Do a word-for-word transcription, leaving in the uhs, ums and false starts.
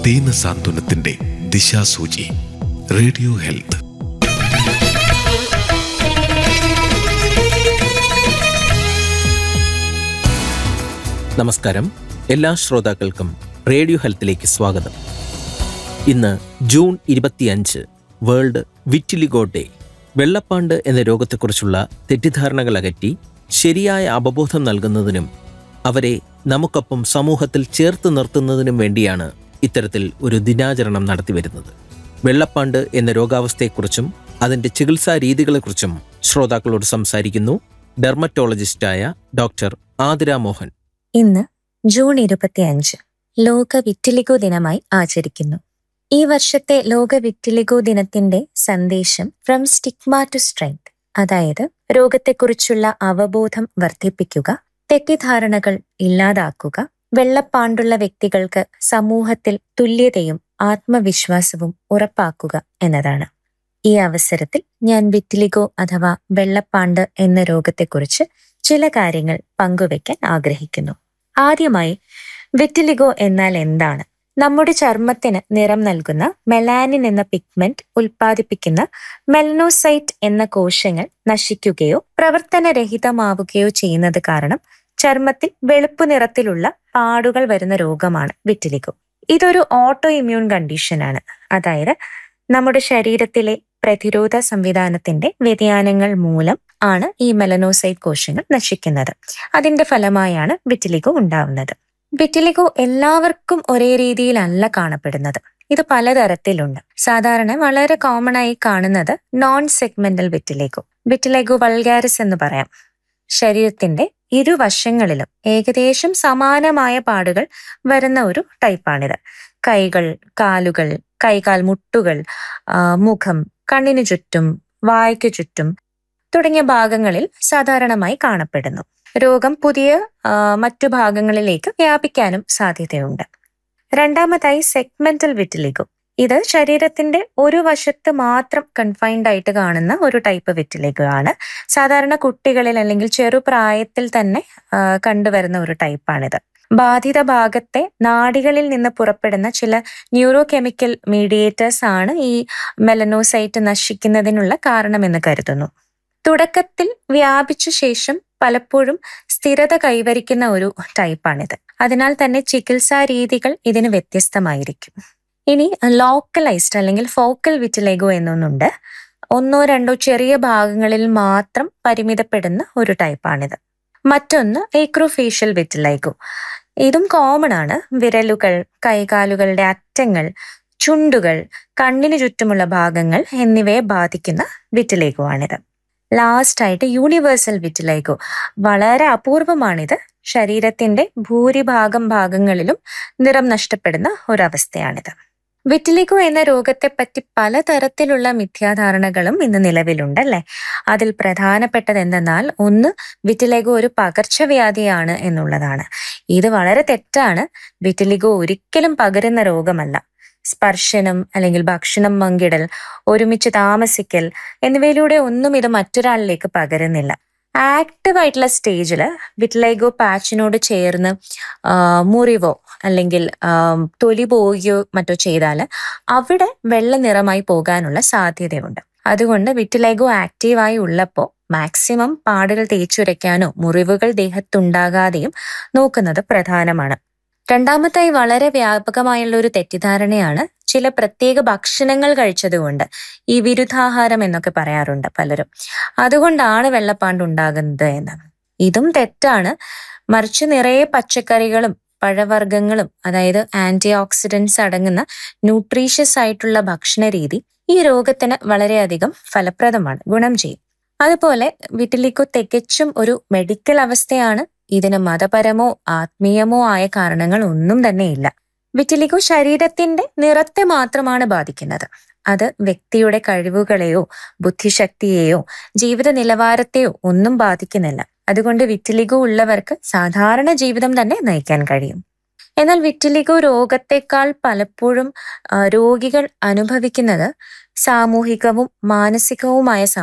ദീനസാന്ത്വനത്തിന്റെ ദിശാസൂചി. Radio health. നമസ്കാരം. എല്ലാ ശ്രോതാക്കൾക്കും റേഡിയോ ഹെൽത്തിലേക്ക് സ്വാഗതം. ഇന്ന് ജൂൺ ഇരുപത്തിയഞ്ച്, വേൾഡ് വിറ്റിലിഗോ ഡേ. വെള്ളപ്പാണ്ട് എന്ന രോഗത്തെക്കുറിച്ചുള്ള തെറ്റിദ്ധാരണകൾ അകറ്റി ശരിയായ അവബോധം നൽകുന്നതിനും അവരെ നമുക്കൊപ്പം സമൂഹത്തിൽ ചേർത്ത് നിർത്തുന്നതിനും വേണ്ടിയാണ് ഇത്തരത്തിൽ ഒരു ദിനാചരണം നടത്തിവരുന്നത്. വെള്ളപ്പാണ്ട് എന്ന രോഗാവസ്ഥയെക്കുറിച്ചും അതിൻ്റെ ചികിത്സാ രീതികളെക്കുറിച്ചും ശ്രോതാക്കളോട് സംസാരിക്കുന്നു ഡെർമറ്റോളജിസ്റ്റായ ഡോക്ടർ ആതിര മോഹൻ. ഇന്ന് ജൂൺ ഇരുപത്തിയഞ്ച് ലോക വിറ്റിലിഗോ ദിനമായി ആചരിക്കുന്നു. ഈ വർഷത്തെ ലോക വിറ്റിലിഗോ ദിനത്തിന്റെ സന്ദേശം ഫ്രം സ്റ്റിഗ്മ ടു സ്ട്രെങ്ത്, അതായത് രോഗത്തെക്കുറിച്ചുള്ള അവബോധം വർദ്ധിപ്പിക്കുക, തെറ്റിദ്ധാരണകൾ ഇല്ലാതാക്കുക, വെള്ളപ്പാണ്ടുള്ള വ്യക്തികൾക്ക് സമൂഹത്തിൽ തുല്യതയും ആത്മവിശ്വാസവും ഉറപ്പാക്കുക എന്നതാണ്. ഈ അവസരത്തിൽ ഞാൻ വിറ്റിലിഗോ അഥവാ വെള്ളപ്പാണ്ട് എന്ന രോഗത്തെക്കുറിച്ച് ചില കാര്യങ്ങൾ പങ്കുവയ്ക്കാൻ ആഗ്രഹിക്കുന്നു. ആദ്യമായി, വിറ്റിലിഗോ എന്നാൽ എന്താണ്? നമ്മുടെ ചർമ്മത്തിന് നിറം നൽകുന്ന മെലാനിൻ എന്ന പിഗ്മെന്റ് ഉൽപ്പാദിപ്പിക്കുന്ന മെലനോസൈറ്റ് എന്ന കോശങ്ങൾ നശിക്കുകയോ പ്രവർത്തനരഹിതമാവുകയോ ചെയ്യുന്നത് കാരണം ചർമ്മത്തിൽ വെളുപ്പ് നിറത്തിലുള്ള പാടുകൾ വരുന്ന രോഗമാണ് വിറ്റിലിഗോ. ഇതൊരു ഓട്ടോ ഇമ്മ്യൂൺ കണ്ടീഷനാണ്. അതായത് നമ്മുടെ ശരീരത്തിലെ പ്രതിരോധ സംവിധാനത്തിന്റെ വ്യതിയാനങ്ങൾ മൂലം ആണ് ഈ മെലനോസൈറ്റ് കോശങ്ങൾ നശിക്കുന്നത്. അതിന്റെ ഫലമായാണ് വിറ്റിലിഗോ ഉണ്ടാവുന്നത്. വിറ്റിലിഗോ എല്ലാവർക്കും ഒരേ രീതിയിലല്ല കാണപ്പെടുന്നത്. ഇത് പലതരത്തിലുണ്ട്. സാധാരണ വളരെ കോമൺ ആയി കാണുന്നത് non segmental vitiligo, vitiligo vulgaris എന്ന് പറയാം. ശരീരത്തിന്റെ ഇരുവശങ്ങളിലും ഏകദേശം സമാനമായ പാടുകൾ വരുന്ന ഒരു ടൈപ്പാണിത്. കൈകൾ, കാലുകൾ, കൈകാൽ മുട്ടുകൾ, മുഖം, കണ്ണിനു ചുറ്റും, വായ്ക്കു ചുറ്റും തുടങ്ങിയ ഭാഗങ്ങളിൽ സാധാരണമായി കാണപ്പെടുന്നു. രോഗം പുതിയ മറ്റു ഭാഗങ്ങളിലേക്ക് വ്യാപിക്കാനും സാധ്യതയുണ്ട്. രണ്ടാമതായി, സെഗ്മെന്റൽ വിറ്റിലിഗോ. ഇത് ശരീരത്തിന്റെ ഒരു വശത്ത് മാത്രം കൺഫൈൻഡ് ആയിട്ട് കാണുന്ന ഒരു ടൈപ്പ് വിറ്റിലിഗോ ആണ്. സാധാരണ കുട്ടികളിൽ അല്ലെങ്കിൽ ചെറുപ്രായത്തിൽ തന്നെ കണ്ടുവരുന്ന ഒരു ടൈപ്പാണിത്. ബാധിത ഭാഗത്തെ നാഡികളിൽ നിന്ന് പുറപ്പെടുന്ന ചില ന്യൂറോ കെമിക്കൽ മീഡിയേറ്റേഴ്സ് ആണ് ഈ മെലനോസൈറ്റ് നശിക്കുന്നതിനുള്ള കാരണമെന്ന് കരുതുന്നു. തുടക്കത്തിൽ വ്യാപിച്ച ശേഷം പലപ്പോഴും സ്ഥിരത കൈവരിക്കുന്ന ഒരു ടൈപ്പാണിത്. അതിനാൽ തന്നെ ചികിത്സാ രീതികൾ ഇതിന് വ്യത്യസ്തമായിരിക്കും. ഇനി ലോക്കലൈസ്ഡ് അല്ലെങ്കിൽ ഫോക്കൽ വിറ്റിലിഗോ എന്നൊന്നുണ്ട്. ഒന്നോ രണ്ടോ ചെറിയ ഭാഗങ്ങളിൽ മാത്രം പരിമിതപ്പെടുന്ന ഒരു ടൈപ്പാണിത്. മറ്റൊന്ന് ഏക്രോഫേഷ്യൽ വിറ്റിലിഗോ. ഇതും കോമൺ ആണ്. വിരലുകൾ, കൈകാലുകളുടെ അറ്റങ്ങൾ, ചുണ്ടുകൾ, കണ്ണിനു ചുറ്റുമുള്ള ഭാഗങ്ങൾ എന്നിവയെ ബാധിക്കുന്ന വിറ്റിലിഗോ ആണിത്. ലാസ്റ്റ് ആയിട്ട് യൂണിവേഴ്സൽ വിറ്റിലിഗോ. വളരെ അപൂർവമാണിത്. ശരീരത്തിന്റെ ഭൂരിഭാഗം ഭാഗങ്ങളിലും നിറം നഷ്ടപ്പെടുന്ന ഒരവസ്ഥയാണിത്. വിറ്റിലിഗോ എന്ന രോഗത്തെപ്പറ്റി പലതരത്തിലുള്ള മിഥ്യാധാരണകളും ഇന്ന് നിലവിലുണ്ടല്ലേ. അതിൽ പ്രധാനപ്പെട്ടത് എന്തെന്നാൽ, ഒന്ന്, വിറ്റിലിഗോ ഒരു പകർച്ചവ്യാധിയാണ് എന്നുള്ളതാണ്. ഇത് വളരെ തെറ്റാണ്. വിറ്റിലിഗോ ഒരിക്കലും പകരുന്ന രോഗമല്ല. സ്പർശനം അല്ലെങ്കിൽ ഭക്ഷണം പങ്കിടൽ, ഒരുമിച്ച് താമസിക്കൽ എന്നിവയിലൂടെ ഒന്നും ഇത് മറ്റൊരാളിലേക്ക് പകരുന്നില്ല. ആക്റ്റീവ് ആയിട്ടുള്ള സ്റ്റേജിൽ വിറ്റിലിഗോ പാച്ചിനോട് ചേർന്ന് മുറിവോ അല്ലെങ്കിൽ തൊലി പോവുകയോ മറ്റോ ചെയ്താൽ അവിടെ വെള്ള നിറമായി പോകാനുള്ള സാധ്യതയുണ്ട്. അതുകൊണ്ട് വിറ്റിലിഗോ ആക്റ്റീവായി ഉള്ളപ്പോൾ മാക്സിമം പാടുകൾ തേച്ചുരയ്ക്കാനോ മുറിവുകൾ ദേഹത്തുണ്ടാകാതെയും നോക്കുന്നത് പ്രധാനമാണ്. രണ്ടാമതായി, വളരെ വ്യാപകമായുള്ള ഒരു തെറ്റിദ്ധാരണയാണ് ചില പ്രത്യേക ഭക്ഷണങ്ങൾ കഴിച്ചതുകൊണ്ട്, ഈ വിരുദ്ധാഹാരം എന്നൊക്കെ പറയാറുണ്ട് പലരും, അതുകൊണ്ടാണ് വെള്ളപ്പാണ്ട് ഉണ്ടാകുന്നത് എന്ന്. ഇതും തെറ്റാണ്. മറിച്ച് നിറയെ പച്ചക്കറികളും പഴവർഗ്ഗങ്ങളും, അതായത് ആന്റി ഓക്സിഡൻസ് അടങ്ങുന്ന ന്യൂട്രീഷ്യസ് ആയിട്ടുള്ള ഭക്ഷണ രീതി ഈ രോഗത്തിന് വളരെയധികം ഫലപ്രദമാണ്, ഗുണം ചെയ്യും. അതുപോലെ വിറ്റിലിഗോ തികച്ചും ഒരു മെഡിക്കൽ അവസ്ഥയാണ്. ഇതിന് മതപരമോ ആത്മീയമോ ആയ കാരണങ്ങൾ ഒന്നും തന്നെയില്ല. വിറ്റിലിഗോ ശരീരത്തിന്റെ നിറത്തെ മാത്രമാണ് ബാധിക്കുന്നത്. അത് വ്യക്തിയുടെ കഴിവുകളെയോ ബുദ്ധിശക്തിയെയോ ജീവിത നിലവാരത്തെയോ ഒന്നും ബാധിക്കുന്നില്ല. അതുകൊണ്ട് വിറ്റിലിഗോ ഉള്ളവർക്ക് സാധാരണ ജീവിതം തന്നെ നയിക്കാൻ കഴിയും. എന്നാൽ വിറ്റിലിഗോ രോഗത്തെക്കാൾ പലപ്പോഴും രോഗികൾ അനുഭവിക്കുന്നത് സാമൂഹികവും മാനസികവുമായ